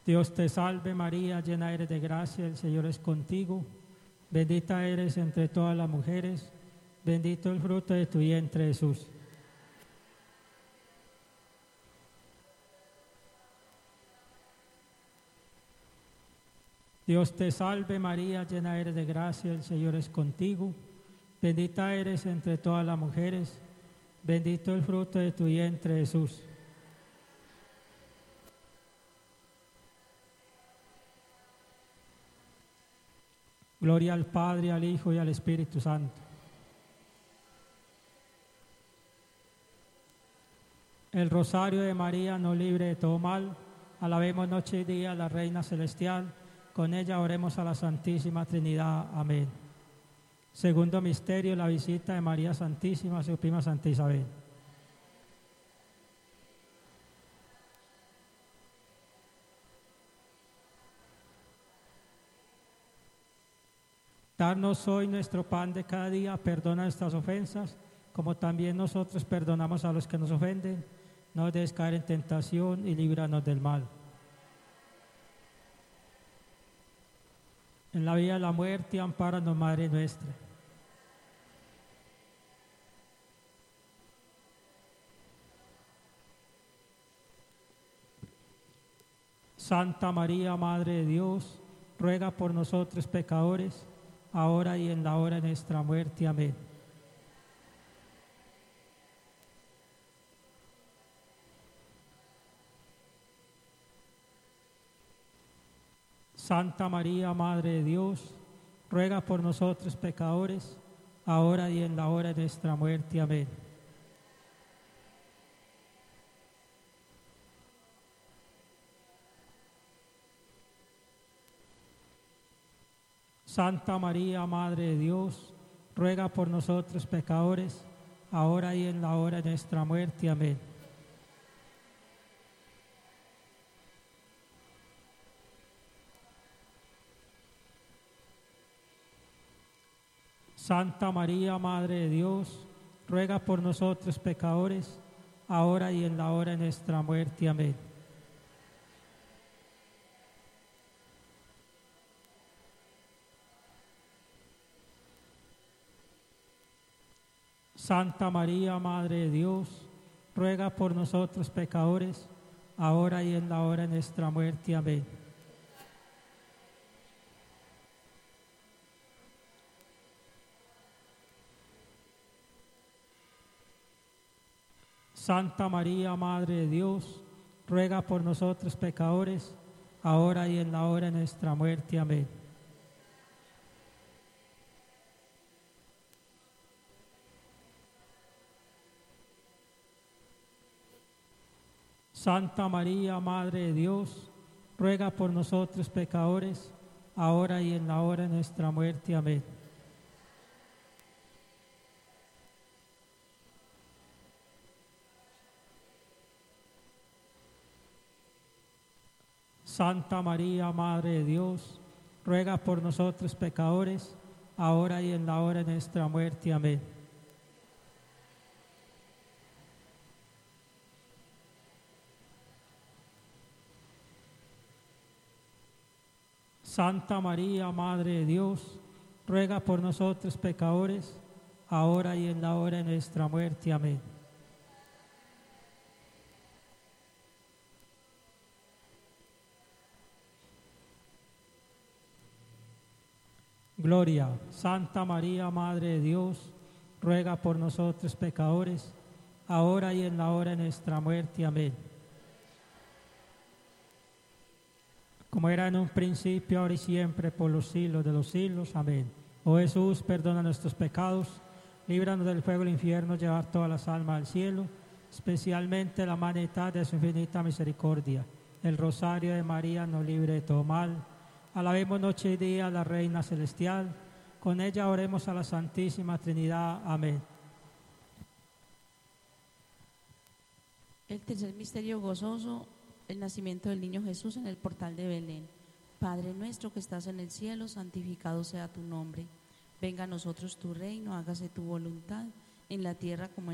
Dios te salve María, llena eres de gracia, el Señor es contigo. Bendita eres entre todas las mujeres, bendito el fruto de tu vientre Jesús. Dios te salve María, llena eres de gracia, el Señor es contigo. Bendita eres entre todas las mujeres, bendito el fruto de tu vientre Jesús. Gloria al Padre, al Hijo y al Espíritu Santo. El rosario de María nos libre de todo mal. Alabemos noche y día a la Reina Celestial. Con ella oremos a la Santísima Trinidad. Amén. Segundo misterio, la visita de María Santísima a su prima Santa Isabel. Darnos hoy nuestro pan de cada día, perdona nuestras ofensas, como también nosotros perdonamos a los que nos ofenden. No nos dejes caer en tentación y líbranos del mal. En la vida y la muerte, ampáranos, Madre nuestra. Santa María, Madre de Dios, ruega por nosotros pecadores, ahora y en la hora de nuestra muerte. Amén. Santa María, Madre de Dios, ruega por nosotros pecadores, ahora y en la hora de nuestra muerte. Amén. Santa María, Madre de Dios, ruega por nosotros pecadores, ahora y en la hora de nuestra muerte. Amén. Santa María, Madre de Dios, ruega por nosotros pecadores, ahora y en la hora de nuestra muerte. Amén. Santa María, Madre de Dios, ruega por nosotros pecadores, ahora y en la hora de nuestra muerte. Amén. Santa María, Madre de Dios, ruega por nosotros pecadores, ahora y en la hora de nuestra muerte. Amén. Santa María, Madre de Dios, ruega por nosotros pecadores, ahora y en la hora de nuestra muerte. Amén. Santa María, Madre de Dios, ruega por nosotros pecadores, ahora y en la hora de nuestra muerte. Amén. Santa María, Madre de Dios, ruega por nosotros pecadores, ahora y en la hora de nuestra muerte. Amén. Gloria, Santa María, Madre de Dios, ruega por nosotros pecadores, ahora y en la hora de nuestra muerte. Amén. Como era en un principio, ahora y siempre, por los siglos de los siglos. Amén. Oh Jesús, perdona nuestros pecados, líbranos del fuego del infierno, llevar todas las almas al cielo, especialmente la humanidad de su infinita misericordia. El rosario de María nos libre de todo mal. Alabemos noche y día a la Reina Celestial. Con ella oremos a la Santísima Trinidad. Amén. El tercer misterio gozoso, el nacimiento del niño Jesús en el portal de Belén. Padre nuestro que estás en el cielo, santificado sea tu nombre. Venga a nosotros tu reino, hágase tu voluntad, en la tierra como en